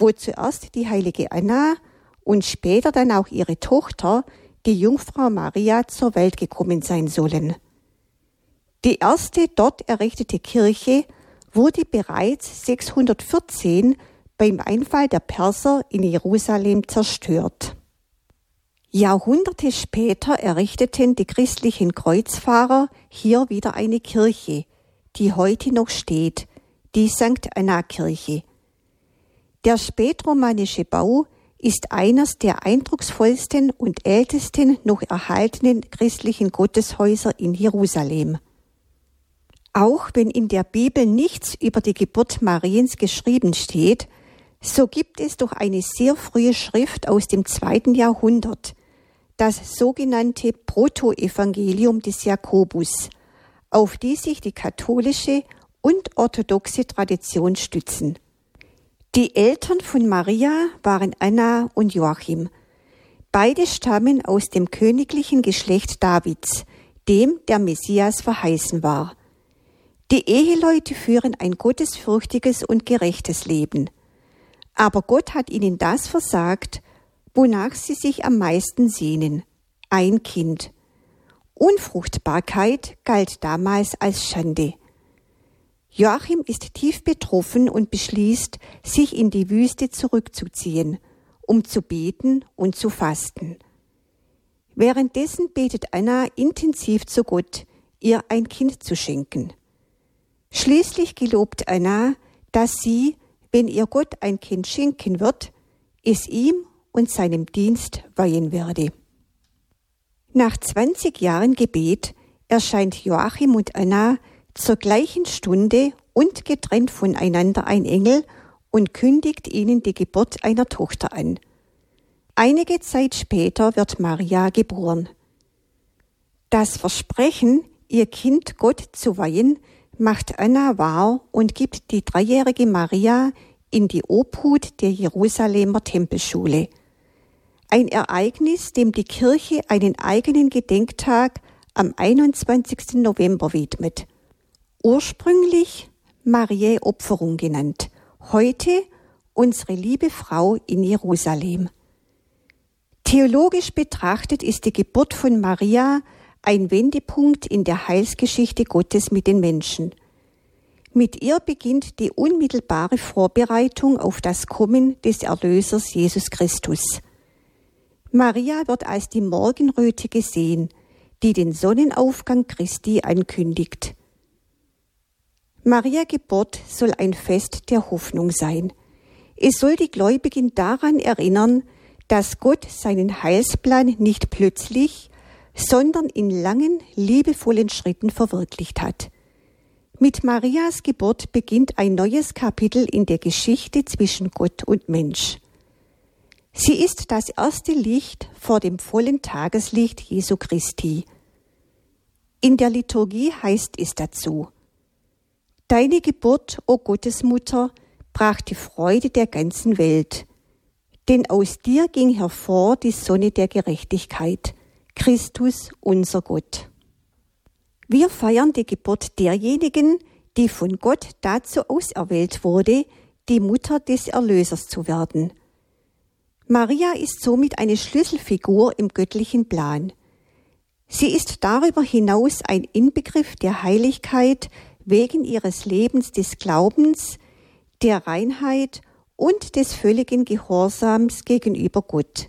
wo zuerst die heilige Anna und später dann auch ihre Tochter, die Jungfrau Maria, zur Welt gekommen sein sollen. Die erste dort errichtete Kirche wurde bereits 614 beim Einfall der Perser in Jerusalem zerstört. Jahrhunderte später errichteten die christlichen Kreuzfahrer hier wieder eine Kirche, die heute noch steht, die St. Anna-Kirche. Der spätromanische Bau ist eines der eindrucksvollsten und ältesten noch erhaltenen christlichen Gotteshäuser in Jerusalem. Auch wenn in der Bibel nichts über die Geburt Mariens geschrieben steht, so gibt es doch eine sehr frühe Schrift aus dem 2. Jahrhundert, das sogenannte Protoevangelium des Jakobus, auf die sich die katholische und orthodoxe Tradition stützen. Die Eltern von Maria waren Anna und Joachim. Beide stammen aus dem königlichen Geschlecht Davids, dem der Messias verheißen war. Die Eheleute führen ein gottesfürchtiges und gerechtes Leben. Aber Gott hat ihnen das versagt, wonach sie sich am meisten sehnen: ein Kind. Unfruchtbarkeit galt damals als Schande. Joachim ist tief betroffen und beschließt, sich in die Wüste zurückzuziehen, um zu beten und zu fasten. Währenddessen betet Anna intensiv zu Gott, ihr ein Kind zu schenken. Schließlich gelobt Anna, dass sie, wenn ihr Gott ein Kind schenken wird, es ihm und seinem Dienst weihen werde. Nach 20 Jahren Gebet erscheint Joachim und Anna zur gleichen Stunde und getrennt voneinander ein Engel und kündigt ihnen die Geburt einer Tochter an. Einige Zeit später wird Maria geboren. Das Versprechen, ihr Kind Gott zu weihen, macht Anna wahr und gibt die 3-jährige Maria in die Obhut der Jerusalemer Tempelschule. Ein Ereignis, dem die Kirche einen eigenen Gedenktag am 21. November widmet. Ursprünglich Mariä Opferung genannt, heute unsere liebe Frau in Jerusalem. Theologisch betrachtet ist die Geburt von Maria ein Wendepunkt in der Heilsgeschichte Gottes mit den Menschen. Mit ihr beginnt die unmittelbare Vorbereitung auf das Kommen des Erlösers Jesus Christus. Maria wird als die Morgenröte gesehen, die den Sonnenaufgang Christi ankündigt. Maria Geburt soll ein Fest der Hoffnung sein. Es soll die Gläubigen daran erinnern, dass Gott seinen Heilsplan nicht plötzlich, sondern in langen, liebevollen Schritten verwirklicht hat. Mit Marias Geburt beginnt ein neues Kapitel in der Geschichte zwischen Gott und Mensch. Sie ist das erste Licht vor dem vollen Tageslicht Jesu Christi. In der Liturgie heißt es dazu: Deine Geburt, o Gottesmutter, brachte Freude der ganzen Welt. Denn aus dir ging hervor die Sonne der Gerechtigkeit, Christus unser Gott. Wir feiern die Geburt derjenigen, die von Gott dazu auserwählt wurde, die Mutter des Erlösers zu werden. Maria ist somit eine Schlüsselfigur im göttlichen Plan. Sie ist darüber hinaus ein Inbegriff der Heiligkeit wegen ihres Lebens des Glaubens, der Reinheit und des völligen Gehorsams gegenüber Gott.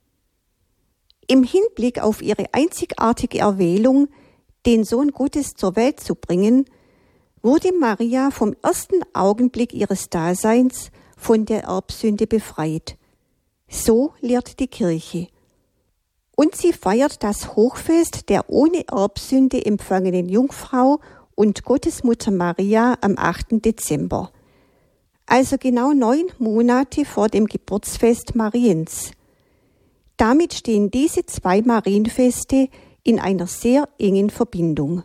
Im Hinblick auf ihre einzigartige Erwählung, den Sohn Gottes zur Welt zu bringen, wurde Maria vom ersten Augenblick ihres Daseins von der Erbsünde befreit. So lehrt die Kirche. Und sie feiert das Hochfest der ohne Erbsünde empfangenen Jungfrau und Gottesmutter Maria am 8. Dezember. Also genau 9 Monate vor dem Geburtsfest Mariens. Damit stehen diese 2 Marienfeste in einer sehr engen Verbindung.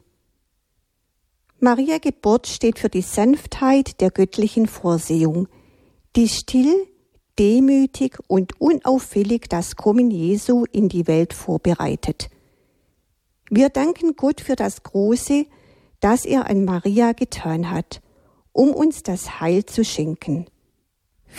Maria Geburt steht für die Sanftheit der göttlichen Vorsehung, die still, demütig und unauffällig das Kommen Jesu in die Welt vorbereitet. Wir danken Gott für das Große, das er an Maria getan hat, um uns das Heil zu schenken.